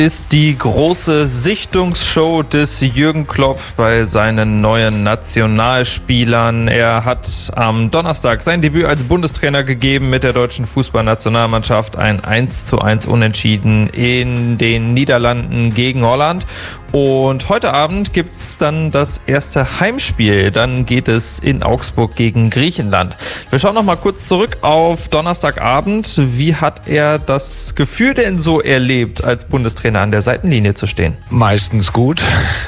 Ist die große Sichtungsshow des Jürgen Klopp bei seinen neuen Nationalspielern. Er hat am Donnerstag sein Debüt als Bundestrainer gegeben mit der deutschen Fußballnationalmannschaft. Ein 1:1 Unentschieden in den Niederlanden gegen Holland. Und heute Abend gibt es dann das erste Heimspiel. Dann geht es in Augsburg gegen Griechenland. Wir schauen noch mal kurz zurück auf Donnerstagabend. Wie hat er das Gefühl denn so erlebt, als Bundestrainer an der Seitenlinie zu stehen? Meistens gut.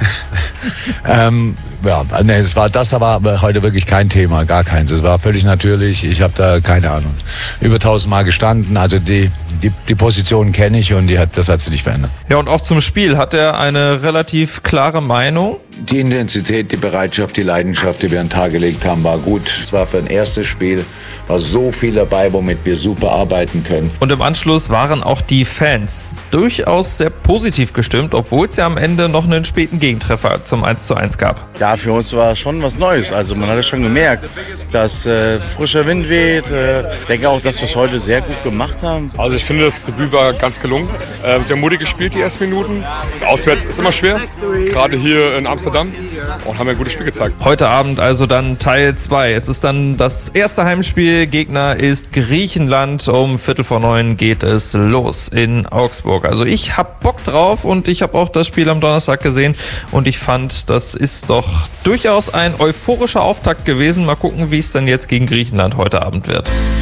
Das war heute wirklich kein Thema, gar keins. Es war völlig natürlich. Ich habe da keine Ahnung. Über 1000 Mal gestanden. Also die Position kenne ich und das hat sich nicht verändert. Ja, und auch zum Spiel hat er eine relativ klare Meinung. Die Intensität, die Bereitschaft, die Leidenschaft, die wir an den Tag gelegt haben, war gut. Es war für ein erstes Spiel, war so viel dabei, womit wir super arbeiten können. Und im Anschluss waren auch die Fans durchaus sehr positiv gestimmt, obwohl es ja am Ende noch einen späten Gegentreffer zum 1:1 gab. Ja, für uns war schon was Neues. Also man hat es schon gemerkt, dass frischer Wind weht. Ich denke auch, dass wir es heute sehr gut gemacht haben. Also ich finde, das Debüt war ganz gelungen. Sehr mutig gespielt, die ersten Minuten. Auswärts ist immer schwer, gerade hier in Amsterdam. Und haben ein gutes Spiel gezeigt. Heute Abend also dann Teil 2. Es ist dann das erste Heimspiel. Gegner ist Griechenland. Um 8:45 geht es los in Augsburg. Also ich hab Bock drauf und ich habe auch das Spiel am Donnerstag gesehen. Und ich fand, das ist doch durchaus ein euphorischer Auftakt gewesen. Mal gucken, wie es dann jetzt gegen Griechenland heute Abend wird.